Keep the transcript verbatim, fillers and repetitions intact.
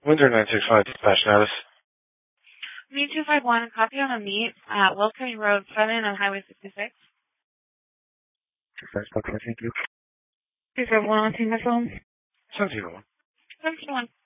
Windsor nine six five, dispatch notice. Me two five one, copy on a meet at Wells County Road seven on Highway sixty-six. Dispatch, okay, thank you. two five one on my phone. seventeen oh one. seventeen one.